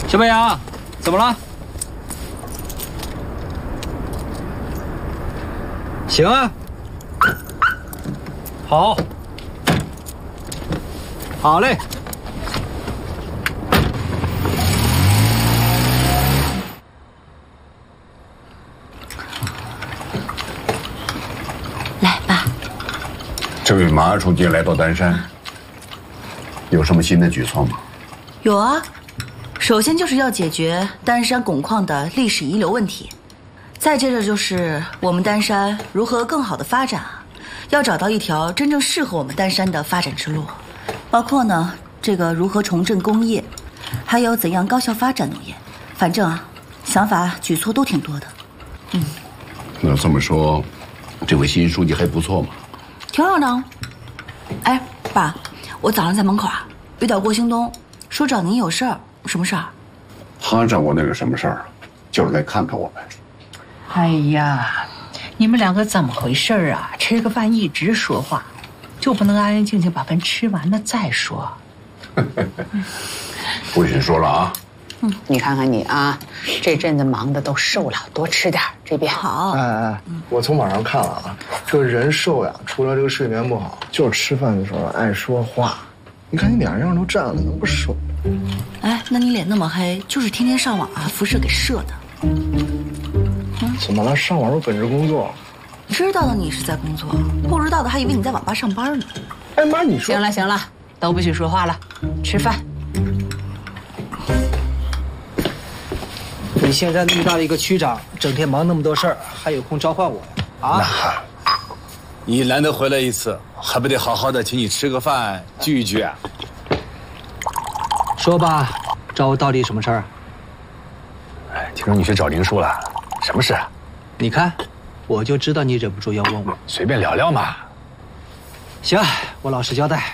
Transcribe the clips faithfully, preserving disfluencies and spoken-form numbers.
小北阳，怎么了？行啊，好，好嘞。 来吧。 这位马书记来到丹山，有什么新的举措吗？ 有啊，首先就是要解决丹山汞矿的历史遗留问题，再接着就是我们丹山如何更好的发展啊，要找到一条真正适合我们丹山的发展之路，包括呢这个如何重振工业，还有怎样高效发展农业，反正啊想法举措都挺多的。嗯， 那这么说，这位新书记还不错嘛？ 挺好的。哎，爸，我早上在门口啊遇到郭兴东，说找您有事儿，什么事儿？ 他找我那个什么事儿，就是来看看我们。 哎呀，你们两个怎么回事啊？吃个饭一直说话，就不能安安静静把饭吃完了再说？ 不许说了啊！ 嗯，你看看你啊，这阵子忙的都瘦了，多吃点。这边好。 哎哎，我从网上看了啊，这个人瘦呀，除了这个睡眠不好，就是吃饭的时候爱说话。你看你脸上都占了，怎么不瘦？ 哎，那你脸那么黑，就是天天上网啊，辐射给射的。 怎么了？上网是本职工作。 知道的你是在工作，不知道的还以为你在网吧上班呢。 哎妈，你说行了行了，都不许说话了，吃饭。 你现在那么大的一个区长，整天忙那么多事儿，还有空召唤我呀？啊！ 你难得回来一次，还不得好好的请你吃个饭聚一聚啊？ 说吧，找我到底什么事儿？ 哎，听说你去找林叔了，什么事？ 你看，我就知道你忍不住要问我。 随便聊聊嘛。 行，我老实交代。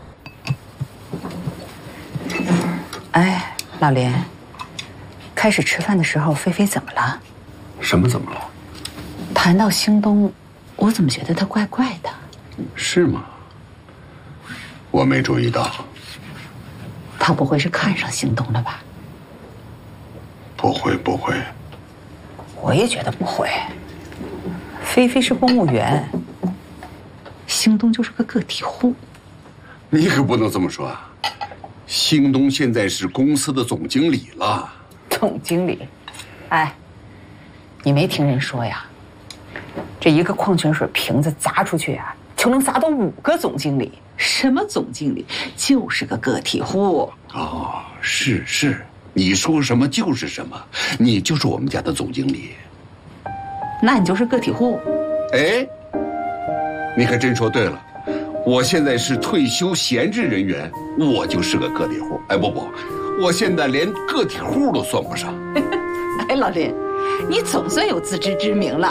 哎，老林，开始吃饭的时候，菲菲怎么了？ 什么怎么了？ 谈到兴东，我怎么觉得他怪怪的？ 是吗？我没注意到。 他不会是看上兴东了吧？ 不会不会。 我也觉得不会。菲菲是公务员，兴东就是个个体户。 你可不能这么说啊！兴东现在是公司的总经理了。 总经理，哎，你没听人说呀？这一个矿泉水瓶子砸出去啊，就能砸到五个总经理。什么总经理，就是个个体户。 哦，是是，你说什么就是什么，你就是我们家的总经理。 那你就是个体户。 哎，你可真说对了，我现在是退休闲置人员，我就是个个体户。哎，不不，我现在连个体户都算不上。 哎，老林，你总算有自知之明了。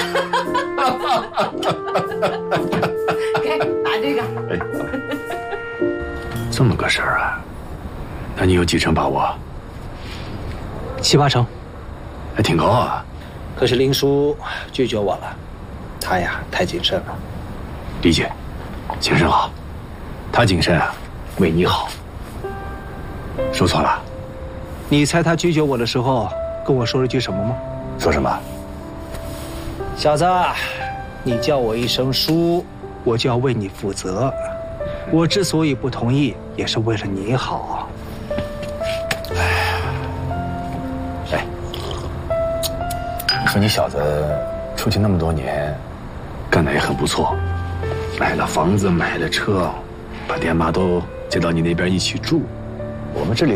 给打这个。 哎，这么个事儿啊？那你有几成把握？ 七八成， 还挺高啊。 可是林叔拒绝我了，他呀太谨慎了。 理解，谨慎好，他谨慎啊，为你好。说错了？ 你猜他拒绝我的时候跟我说了句什么吗？ 说什么？ 小子，你叫我一声叔，我就要为你负责。我之所以不同意，也是为了你好。 哎，哎，你说你小子出去那么多年，干得也很不错，买了房子，买了车，把爹妈都接到你那边一起住。我们这里